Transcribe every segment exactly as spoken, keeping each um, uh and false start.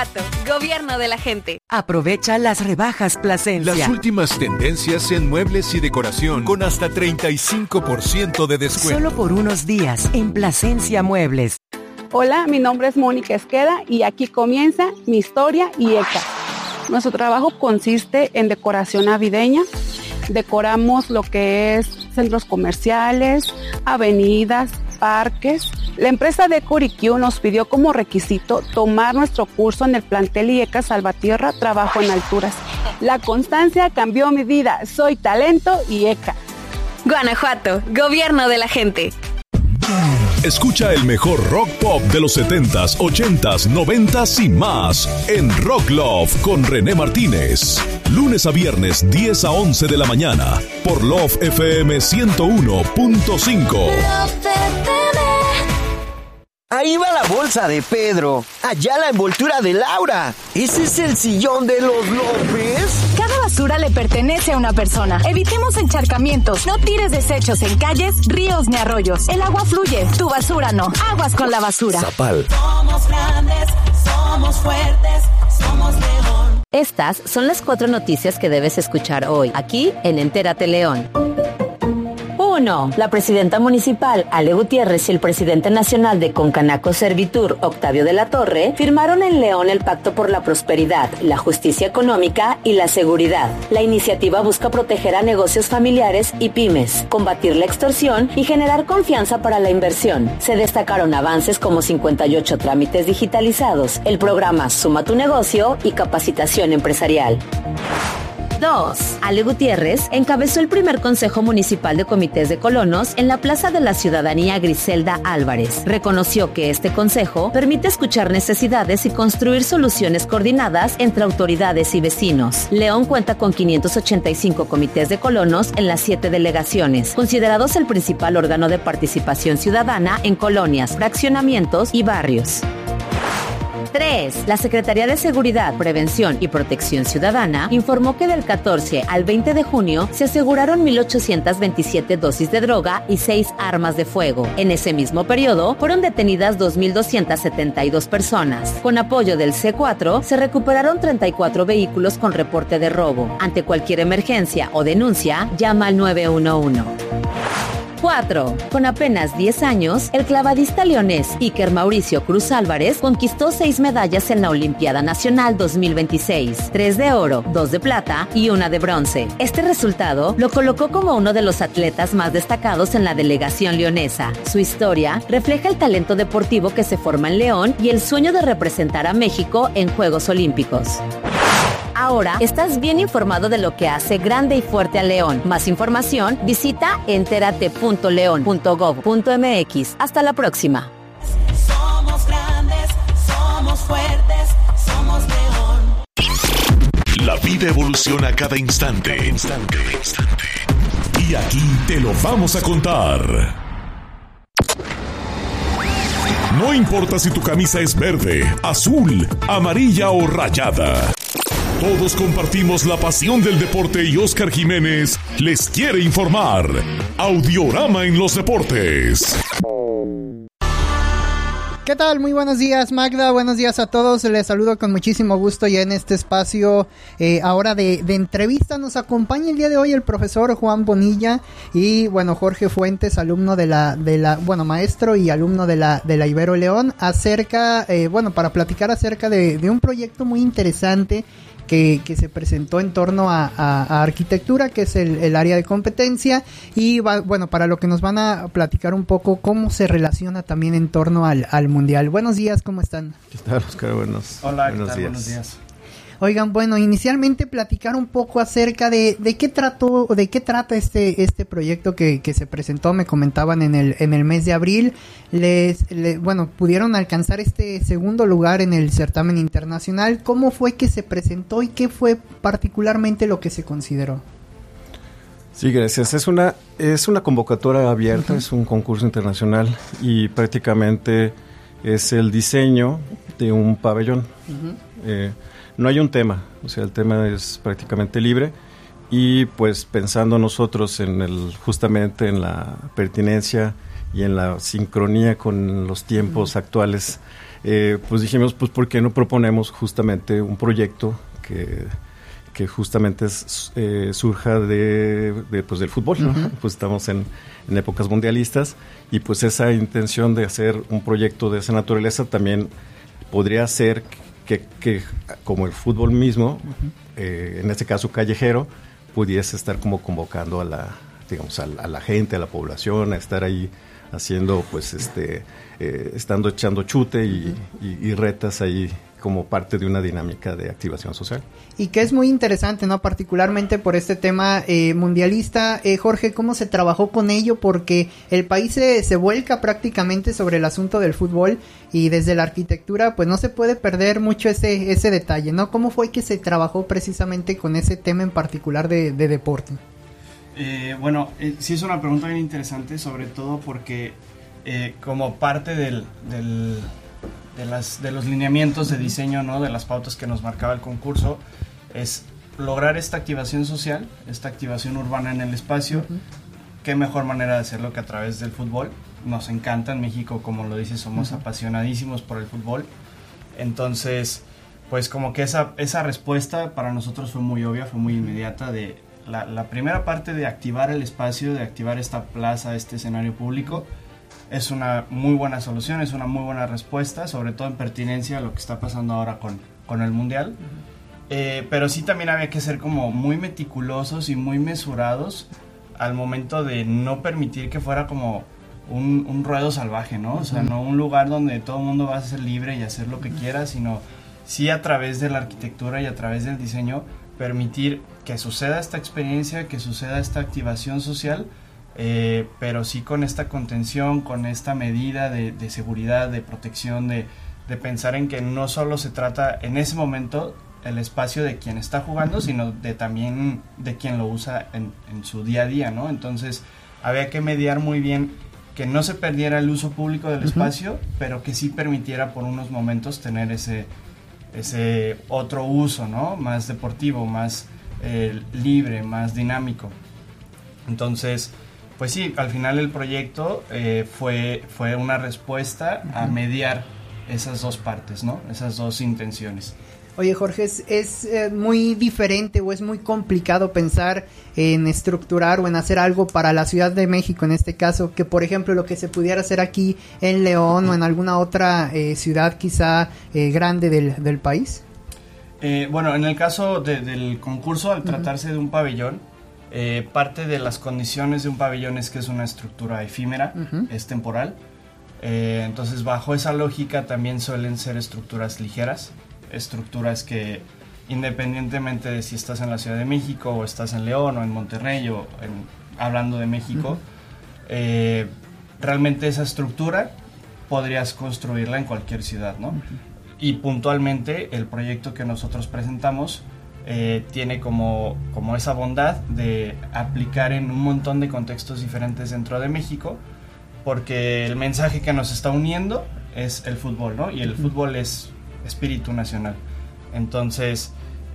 Guanajuato, gobierno de la gente. Aprovecha las rebajas Plasencia. Las últimas tendencias en muebles y decoración con hasta treinta y cinco por ciento de descuento. Solo por unos días en Plasencia Muebles. Hola, mi nombre es Mónica Esqueda y aquí comienza mi historia y ECA. Nuestro trabajo consiste en decoración navideña. Decoramos lo que es centros comerciales, avenidas, parques. La empresa Decor-I-Q nos pidió como requisito tomar nuestro curso en el plantel IECA Salvatierra, Trabajo en Alturas. La constancia cambió mi vida. Soy talento IECA. Guanajuato, gobierno de la gente. Escucha el mejor rock pop de los setentas, ochentas, noventas y más en Rock Love con René Martínez. Lunes a viernes, diez a once de la mañana, por Love F M ciento uno punto cinco. Ahí va la bolsa de Pedro. Allá la envoltura de Laura. ¿Ese es el sillón de los López? Cada basura le pertenece a una persona. Evitemos encharcamientos. No tires desechos en calles, ríos ni arroyos. El agua fluye, tu basura no. Aguas con la basura. Zapal. Somos grandes, somos fuertes, somos León. Estas son las cuatro noticias que debes escuchar hoy, aquí en Entérate León. uno. La presidenta municipal, Ale Gutiérrez, y el presidente nacional de Concanaco Servitur, Octavio de la Torre, firmaron en León el Pacto por la Prosperidad, la Justicia Económica y la Seguridad. La iniciativa busca proteger a negocios familiares y pymes, combatir la extorsión y generar confianza para la inversión. Se destacaron avances como cincuenta y ocho trámites digitalizados, el programa Suma tu Negocio y capacitación empresarial. dos. Ale Gutiérrez encabezó el primer Consejo Municipal de Comités de Colonos en la Plaza de la Ciudadanía Griselda Álvarez. Reconoció que este consejo permite escuchar necesidades y construir soluciones coordinadas entre autoridades y vecinos. León cuenta con quinientos ochenta y cinco comités de colonos en las siete delegaciones, considerados el principal órgano de participación ciudadana en colonias, fraccionamientos y barrios. tres. La Secretaría de Seguridad, Prevención y Protección Ciudadana informó que del catorce al veinte de junio se aseguraron mil ochocientas veintisiete dosis de droga y seis armas de fuego. En ese mismo periodo fueron detenidas dos mil doscientas setenta y dos personas. Con apoyo del C cuatro se recuperaron treinta y cuatro vehículos con reporte de robo. Ante cualquier emergencia o denuncia, llama al nueve uno uno. cuatro. Con apenas diez años, el clavadista leonés Iker Mauricio Cruz Álvarez conquistó seis medallas en la Olimpiada Nacional dos mil veintiséis, tres de oro, dos de plata y una de bronce. Este resultado lo colocó como uno de los atletas más destacados en la delegación leonesa. Su historia refleja el talento deportivo que se forma en León y el sueño de representar a México en Juegos Olímpicos. Ahora estás bien informado de lo que hace grande y fuerte a León. Más información, visita entérate punto león punto gob punto mx. Hasta la próxima. Somos grandes, somos fuertes, somos León. La vida evoluciona cada instante. Instante, instante. Y aquí te lo vamos a contar. No importa si tu camisa es verde, azul, amarilla o rayada. Todos compartimos la pasión del deporte y Oscar Jiménez les quiere informar. Audiorama en los deportes. ¿Qué tal? Muy buenos días, Magda. Buenos días a todos. Les saludo con muchísimo gusto ya en este espacio eh, ahora de, de entrevista. Nos acompaña el día de hoy el profesor Juan Bonilla y, bueno, Jorge Fuentes, alumno de la, de la bueno, maestro y alumno de la, de la Ibero León, acerca, eh, bueno, para platicar acerca de, de un proyecto muy interesante Que, que se presentó en torno a, a, a arquitectura, que es el, el área de competencia, y va, bueno, para lo que nos van a platicar un poco cómo se relaciona también en torno al, al mundial. Buenos días, ¿cómo están? ¿Qué tal, Oscar? Buenos, Hola, buenos, ¿qué tal? días. Buenos días. Oigan, bueno, inicialmente platicar un poco acerca de, de qué trató, de qué trata este, este proyecto que, que se presentó. Me comentaban en el, en el mes de abril, les, les, bueno, pudieron alcanzar este segundo lugar en el certamen internacional. ¿Cómo fue que se presentó y qué fue particularmente lo que se consideró? Sí, gracias. Es una, es una convocatoria abierta, uh-huh. Es un concurso internacional y prácticamente es el diseño de un pabellón. Uh-huh. Eh, No hay un tema, o sea, el tema es prácticamente libre y pues pensando nosotros en el justamente en la pertinencia y en la sincronía con los tiempos actuales, eh, pues dijimos, pues ¿por qué no proponemos justamente un proyecto que, que justamente es, eh, surja de, de, pues, del fútbol, ¿no? Uh-huh. Pues estamos en, en épocas mundialistas y pues esa intención de hacer un proyecto de esa naturaleza también podría ser que, que como el fútbol mismo, uh-huh. eh, en este caso callejero, pudiese estar como convocando a la, digamos, a, a la gente, a la población, a estar ahí haciendo, pues, este, eh, estando echando chute y, y, y retas ahí como parte de una dinámica de activación social. Y que es muy interesante, ¿no? Particularmente por este tema eh, mundialista. Eh, Jorge, ¿cómo se trabajó con ello? Porque el país se, se vuelca prácticamente sobre el asunto del fútbol y desde la arquitectura, pues no se puede perder mucho ese, ese detalle, ¿no? ¿Cómo fue que se trabajó precisamente con ese tema en particular de, de deporte? Eh, bueno, eh, sí es una pregunta bien interesante, sobre todo porque eh, como parte del... del De, las, de los lineamientos de diseño, ¿no? De las pautas que nos marcaba el concurso, es lograr esta activación social, esta activación urbana en el espacio. Uh-huh. Qué mejor manera de hacerlo que a través del fútbol. Nos encanta en México, como lo dices, somos uh-huh. apasionadísimos por el fútbol. Entonces, pues como que esa, esa respuesta para nosotros fue muy obvia, fue muy inmediata. De la, la primera parte de activar el espacio, de activar esta plaza, este escenario público, es una muy buena solución, es una muy buena respuesta, sobre todo en pertinencia a lo que está pasando ahora con, con el Mundial. Uh-huh. Eh, pero sí también había que ser como muy meticulosos y muy mesurados al momento de no permitir que fuera como un, un ruedo salvaje, ¿no? Uh-huh. O sea, no un lugar donde todo el mundo va a ser libre y hacer lo que uh-huh. quiera, sino sí a través de la arquitectura y a través del diseño permitir que suceda esta experiencia, que suceda esta activación social, Eh, pero sí con esta contención, con esta medida de, de seguridad, de protección, de, de pensar en que no solo se trata en ese momento el espacio de quien está jugando, sino de también de quien lo usa en, en su día a día, ¿no? Entonces había que mediar muy bien que no se perdiera el uso público del uh-huh. espacio, pero que sí permitiera por unos momentos tener ese, ese otro uso, ¿no? Más deportivo, más eh, libre, más dinámico. Entonces, pues sí, al final el proyecto eh, fue, fue una respuesta uh-huh. a mediar esas dos partes, ¿no? Esas dos intenciones. Oye, Jorge, ¿es, es eh, muy diferente o es muy complicado pensar en estructurar o en hacer algo para la Ciudad de México en este caso, que por ejemplo lo que se pudiera hacer aquí en León o en alguna otra eh, ciudad quizá eh, grande del, del país? Eh, bueno, en el caso de, del concurso, al tratarse uh-huh. de un pabellón, Eh, parte de las condiciones de un pabellón es que es una estructura efímera, uh-huh. es temporal. Eh, entonces, bajo esa lógica también suelen ser estructuras ligeras, estructuras que independientemente de si estás en la Ciudad de México o estás en León o en Monterrey o en, hablando de México, uh-huh. eh, realmente esa estructura podrías construirla en cualquier ciudad, ¿no? Uh-huh. Y puntualmente el proyecto que nosotros presentamos Eh, tiene como, como esa bondad de aplicar en un montón de contextos diferentes dentro de México, porque el mensaje que nos está uniendo es el fútbol, ¿no? Y el fútbol es espíritu nacional. Entonces,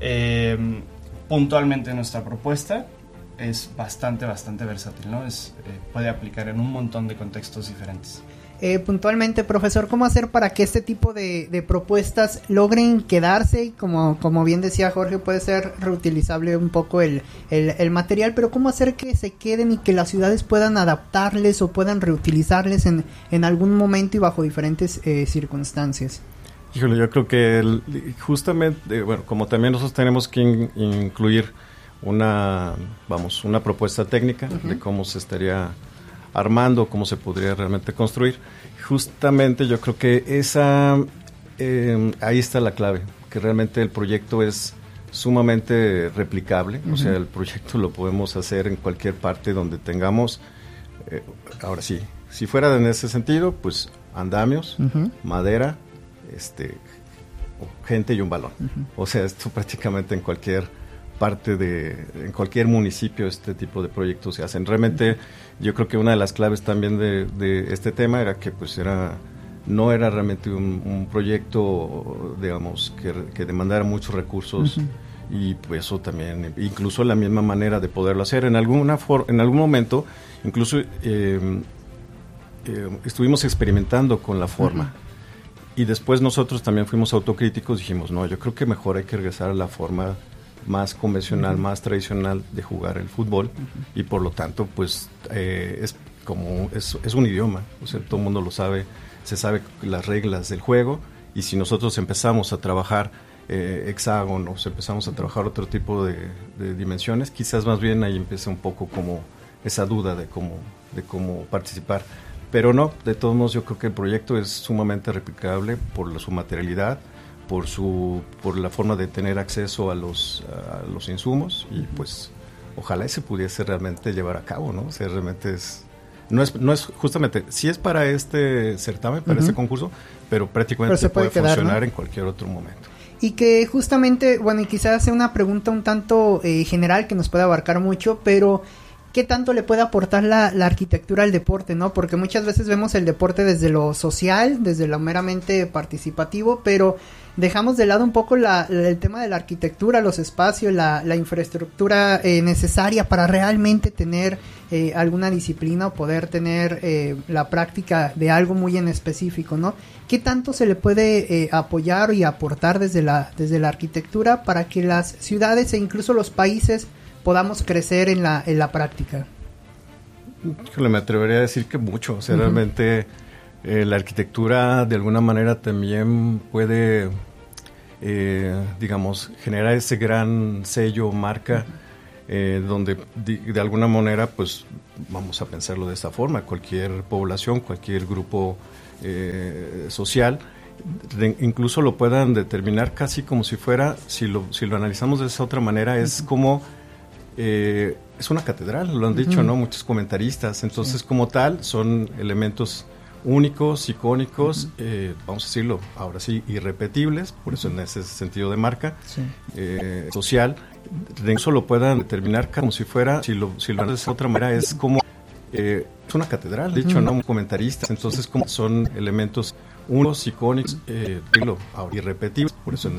eh, puntualmente nuestra propuesta es bastante, bastante versátil, ¿no? Es, eh, puede aplicar en un montón de contextos diferentes. Eh, puntualmente, profesor, ¿cómo hacer para que este tipo de, de propuestas logren quedarse? Como, como bien decía Jorge, puede ser reutilizable un poco el, el, el material, pero ¿cómo hacer que se queden y que las ciudades puedan adaptarles o puedan reutilizarles en, en algún momento y bajo diferentes eh, circunstancias? Híjole, yo creo que el, justamente, bueno, como también nosotros tenemos que in, incluir una, vamos, una propuesta técnica uh-huh. de cómo se estaría armando, cómo se podría realmente construir. Justamente yo creo que esa eh, ahí está la clave, que realmente el proyecto es sumamente replicable, uh-huh. o sea, el proyecto lo podemos hacer en cualquier parte donde tengamos, eh, ahora sí, si fuera en ese sentido, pues andamios, uh-huh. madera, este, gente y un balón. Uh-huh. O sea, esto prácticamente en cualquier parte de, en cualquier municipio este tipo de proyectos se hacen. Realmente yo creo que una de las claves también de, de este tema era que pues era, no era realmente un, un proyecto, digamos, que, que demandara muchos recursos uh-huh. y pues eso también, incluso la misma manera de poderlo hacer. En alguna for, en algún momento, incluso eh, eh, estuvimos experimentando con la forma. Uh-huh. y después nosotros también fuimos autocríticos, dijimos, no, yo creo que mejor hay que regresar a la forma más convencional, uh-huh. más tradicional de jugar el fútbol, uh-huh. y por lo tanto, pues, eh, es como, es, es un idioma, o sea, todo el mundo lo sabe, se sabe las reglas del juego, y si nosotros empezamos a trabajar eh, hexágonos, empezamos a trabajar otro tipo de, de dimensiones, quizás más bien ahí empieza un poco como esa duda de cómo, de cómo participar. Pero no, de todos modos yo creo que el proyecto es sumamente replicable por la, su materialidad, por su por la forma de tener acceso a los a los insumos, y pues ojalá se pudiese realmente llevar a cabo, ¿no? O sea, realmente es no es no es justamente sí es para este certamen, para uh-huh. este concurso, pero prácticamente pero se puede, puede quedar, funcionar, ¿no?, en cualquier otro momento. Y que justamente, bueno, y quizás sea una pregunta un tanto eh, general que nos puede abarcar mucho, pero ¿qué tanto le puede aportar la, la arquitectura al deporte, no? Porque muchas veces vemos el deporte desde lo social, desde lo meramente participativo, pero dejamos de lado un poco la, el tema de la arquitectura, los espacios, la, la infraestructura eh, necesaria para realmente tener eh, alguna disciplina o poder tener eh, la práctica de algo muy en específico, ¿no? ¿Qué tanto se le puede eh, apoyar y aportar desde la, desde la arquitectura para que las ciudades e incluso los países podamos crecer en la en la práctica? Me atrevería a decir que mucho, o sea, uh-huh. realmente eh, la arquitectura de alguna manera también puede, eh, digamos, generar ese gran sello, marca, uh-huh. eh, donde de, de alguna manera, pues, vamos a pensarlo de esta forma, cualquier población, cualquier grupo eh, social, de, incluso lo puedan determinar casi como si fuera, si lo, si lo analizamos de esa otra manera, es uh-huh. como Eh, es una catedral, lo han dicho, uh-huh. ¿no?, muchos comentaristas. Entonces, sí. como tal, son elementos únicos, icónicos, uh-huh. eh, vamos a decirlo, ahora sí, irrepetibles, por eso en ese sentido de marca, sí. eh, social. De eso lo puedan determinar como si fuera, si lo, si lo de esa otra manera, es como, eh, es una catedral, uh-huh. dicho, ¿no?, comentaristas. Entonces, como son elementos únicos, icónicos, eh, irrepetibles, por eso en